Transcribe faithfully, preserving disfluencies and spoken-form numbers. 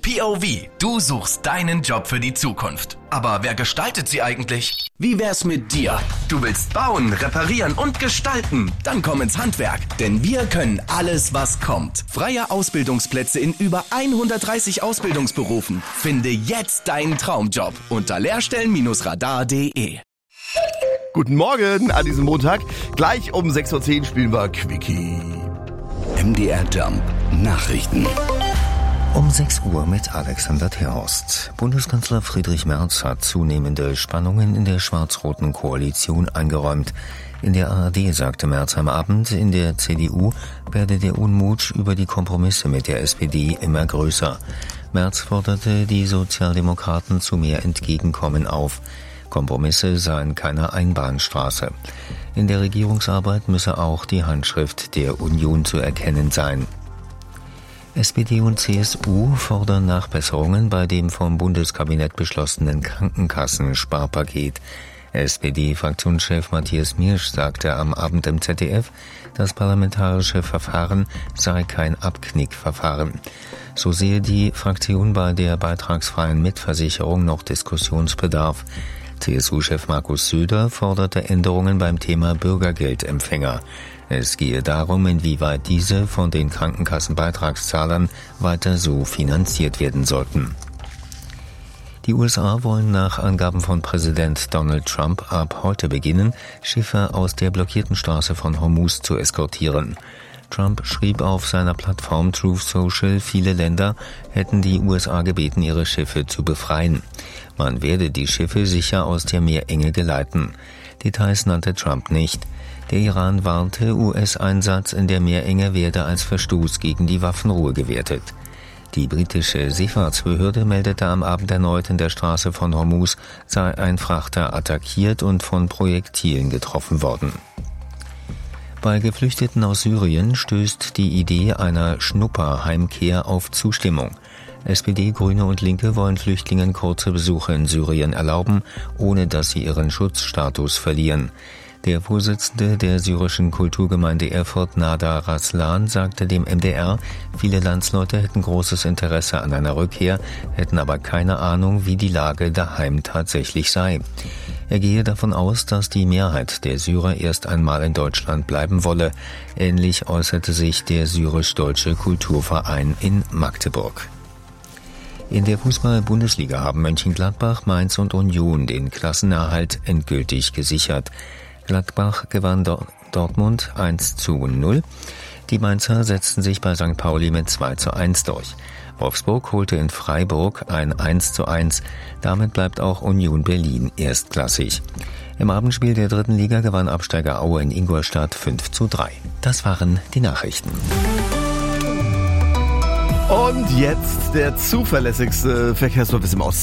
P O V. Du suchst deinen Job für die Zukunft. Aber wer gestaltet sie eigentlich? Wie wär's mit dir? Du willst bauen, reparieren und gestalten? Dann komm ins Handwerk, denn wir können alles, was kommt. Freie Ausbildungsplätze in über hundertdreißig Ausbildungsberufen. Finde jetzt deinen Traumjob unter lehrstellen Radar punkt de. Guten Morgen an diesem Montag. Gleich um sechs Uhr zehn spielen wir Quickie. M D R Jump Nachrichten. Um sechs Uhr mit Alexander Terhorst. Bundeskanzler Friedrich Merz hat zunehmende Spannungen in der schwarz-roten Koalition eingeräumt. In der A R D sagte Merz am Abend, in der C D U werde der Unmut über die Kompromisse mit der S P D immer größer. Merz forderte die Sozialdemokraten zu mehr Entgegenkommen auf. Kompromisse seien keine Einbahnstraße. In der Regierungsarbeit müsse auch die Handschrift der Union zu erkennen sein. S P D und C S U fordern Nachbesserungen bei dem vom Bundeskabinett beschlossenen Krankenkassensparpaket. S P D-Fraktionschef Matthias Miersch sagte am Abend im Z D F, das parlamentarische Verfahren sei kein Abknickverfahren. So sehe die Fraktion bei der beitragsfreien Mitversicherung noch Diskussionsbedarf. C S U-Chef Markus Söder forderte Änderungen beim Thema Bürgergeldempfänger. Es gehe darum, inwieweit diese von den Krankenkassenbeitragszahlern weiter so finanziert werden sollten. Die U S A wollen nach Angaben von Präsident Donald Trump ab heute beginnen, Schiffe aus der blockierten Straße von Hormuz zu eskortieren. Trump schrieb auf seiner Plattform Truth Social, viele Länder hätten die U S A gebeten, ihre Schiffe zu befreien. Man werde die Schiffe sicher aus der Meerenge geleiten. Details nannte Trump nicht. Der Iran warnte, U S-Einsatz in der Meerenge werde als Verstoß gegen die Waffenruhe gewertet. Die britische Seefahrtsbehörde meldete am Abend erneut, in der Straße von Hormuz sei ein Frachter attackiert und von Projektilen getroffen worden. Bei Geflüchteten aus Syrien stößt die Idee einer Schnupperheimkehr auf Zustimmung. S P D, Grüne und Linke wollen Flüchtlingen kurze Besuche in Syrien erlauben, ohne dass sie ihren Schutzstatus verlieren. Der Vorsitzende der syrischen Kulturgemeinde Erfurt, Nada Raslan, sagte dem M D R, viele Landsleute hätten großes Interesse an einer Rückkehr, hätten aber keine Ahnung, wie die Lage daheim tatsächlich sei. Er gehe davon aus, dass die Mehrheit der Syrer erst einmal in Deutschland bleiben wolle. Ähnlich äußerte sich der syrisch-deutsche Kulturverein in Magdeburg. In der Fußball-Bundesliga haben Mönchengladbach, Mainz und Union den Klassenerhalt endgültig gesichert. Gladbach gewann Dortmund eins zu null. Die Mainzer setzten sich bei Sankt Pauli mit zwei zu eins durch. Wolfsburg holte in Freiburg ein eins zu eins. Damit bleibt auch Union Berlin erstklassig. Im Abendspiel der dritten Liga gewann Absteiger Aue in Ingolstadt fünf zu drei. Das waren die Nachrichten. Und jetzt der zuverlässigste Verkehrsservice im Osten.